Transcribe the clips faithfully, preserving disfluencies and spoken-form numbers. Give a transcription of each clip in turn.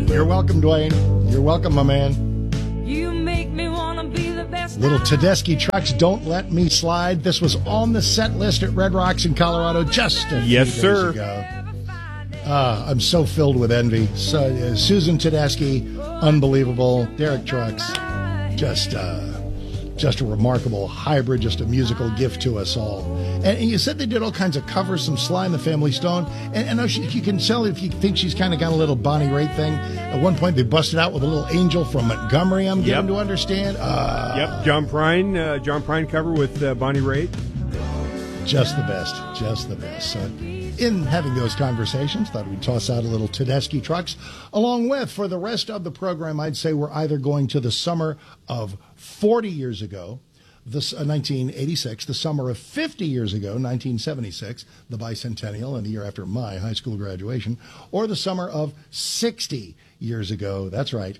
You're welcome, Dwayne. You're welcome, my man. You make me wanna be the best. Little Tedeschi Trucks, Don't Let Me Slide. This was on the set list at Red Rocks in Colorado just a few yes, days sir. ago. Uh, I'm so filled with envy. So, uh, Susan Tedeschi, unbelievable. Derek Trucks, just uh, just a remarkable hybrid, just a musical gift to us all. And, and you said they did all kinds of covers, some Sly and the Family Stone. And, and she, you can tell if you think she's kind of got a little Bonnie Raitt thing. At one point, they busted out with a little angel from Montgomery, I'm given Yep. to understand. Uh, Yep, John Prine, uh, John Prine cover with uh, Bonnie Raitt. Just the best, just the best. So in having those conversations, thought we'd toss out a little Tedeschi Trucks. Along with, for the rest of the program, I'd say we're either going to the summer of forty years ago, this uh, nineteen eighty-six, the summer of fifty years ago, nineteen seventy-six, the bicentennial and the year after my high school graduation, or the summer of sixty years ago. That's right.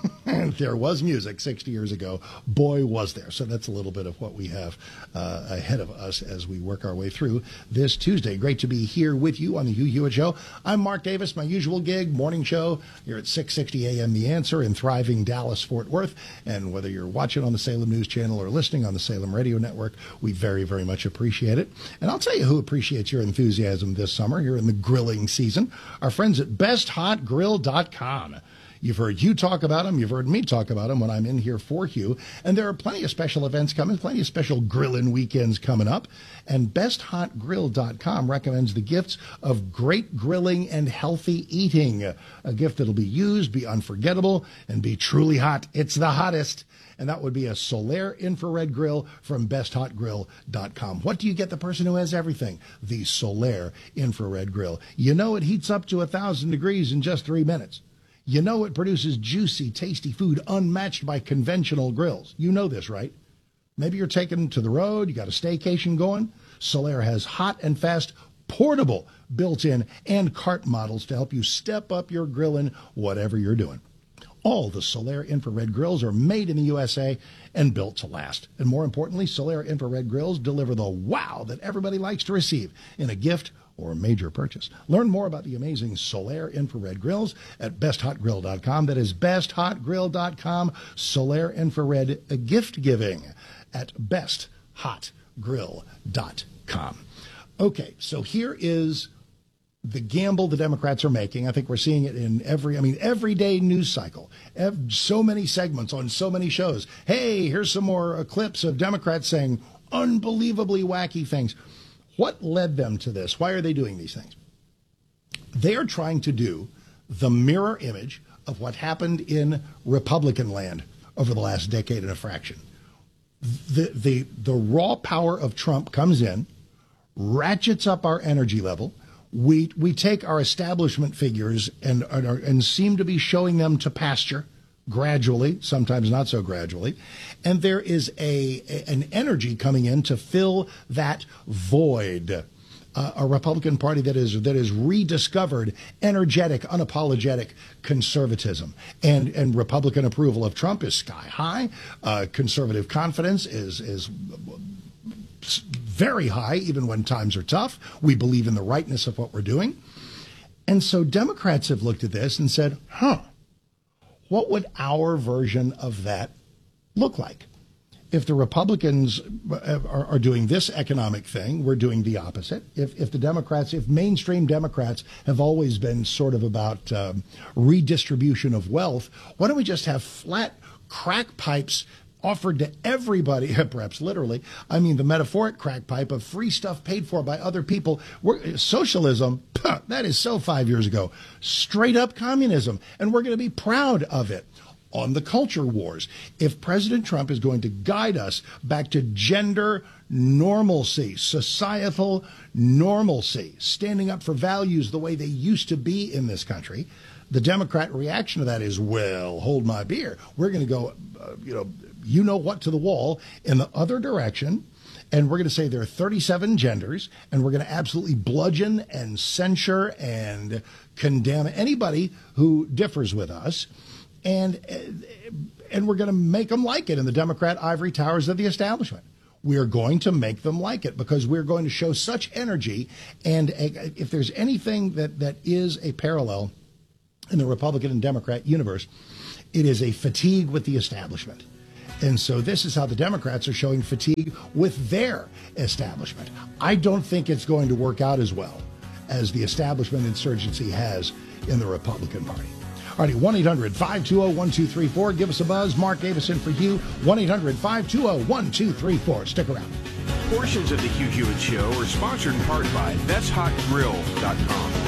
There was music sixty years ago. Boy, was there. So that's a little bit of what we have uh, ahead of us as we work our way through this Tuesday. Great to be here with you on the Hugh Hewitt Show. I'm Mark Davis, my usual gig, morning show. You're at six sixty a.m. The Answer in thriving Dallas, Fort Worth. And whether you're watching on the Salem News Channel or listening on the Salem Radio Network, we very, very much appreciate it. And I'll tell you who appreciates your enthusiasm this summer. You're in the grilling season. Our friends at best hot grill dot com. You've heard you talk about them. You've heard me talk about them when I'm in here for Hugh. And there are plenty of special events coming, plenty of special grilling weekends coming up. And best hot grill dot com recommends the gifts of great grilling and healthy eating. A gift that'll be used, be unforgettable, and be truly hot. It's the hottest. And that would be a Solaire infrared grill from best hot grill dot com. What do you get the person who has everything? The Solaire infrared grill. You know it heats up to one thousand degrees in just three minutes. You know it produces juicy, tasty food unmatched by conventional grills. You know this, right? Maybe you're taking to the road, you got a staycation going. Solaire has hot and fast, portable, built-in, and cart models to help you step up your grilling, whatever you're doing. All the Solaire infrared grills are made in the U S A and built to last. And more importantly, Solaire infrared grills deliver the wow that everybody likes to receive in a gift or a major purchase. Learn more about the amazing Solaire infrared grills at best hot grill dot com. That is best hot grill dot com. Solaire infrared gift giving at best hot grill dot com. Okay, so here is the gamble the Democrats are making. I think we're seeing it in every, I mean, everyday news cycle. Ev- so many segments on so many shows. Hey, here's some more uh, clips of Democrats saying unbelievably wacky things. What led them to this? Why are they doing these things? They are trying to do the mirror image of what happened in Republican land over the last decade and a fraction. The, the, the raw power of Trump comes in, ratchets up our energy level. We we take our establishment figures and, and, and seem to be showing them to pasture gradually, sometimes not so gradually. And there is a, a an energy coming in to fill that void. Uh, a Republican Party that is that is rediscovered energetic, unapologetic conservatism. And and Republican approval of Trump is sky high. Uh, conservative confidence is is very high, even when times are tough. We believe in the rightness of what we're doing. And so Democrats have looked at this and said, huh, what would our version of that look like? If the Republicans are, are doing this economic thing, we're doing the opposite. If, if the Democrats, if mainstream Democrats have always been sort of about um, redistribution of wealth, why don't we just have flat crack pipes offered to everybody, perhaps literally, I mean the metaphoric crack pipe of free stuff paid for by other people. We're, socialism, that is so five years ago. Straight up communism, and we're going to be proud of it. On the culture wars, if President Trump is going to guide us back to gender normalcy, societal normalcy, standing up for values the way they used to be in this country, the Democrat reaction to that is, well, hold my beer. We're going to go, uh, you know, you know what, to the wall in the other direction. And we're going to say there are thirty-seven genders, and we're going to absolutely bludgeon and censure and condemn anybody who differs with us. And and we're going to make them like it in the Democrat ivory towers of the establishment. We are going to make them like it because we're going to show such energy. And if there's anything that, that is a parallel in the Republican and Democrat universe, it is a fatigue with the establishment. And so this is how the Democrats are showing fatigue with their establishment. I don't think it's going to work out as well as the establishment insurgency has in the Republican Party. All righty, one eight hundred five two zero one two three four. Give us a buzz. Mark Davison for Hugh. one eight hundred five two zero one two three four. Stick around. Portions of the Hugh Hewitt Show are sponsored in part by That's Hot Grill dot com.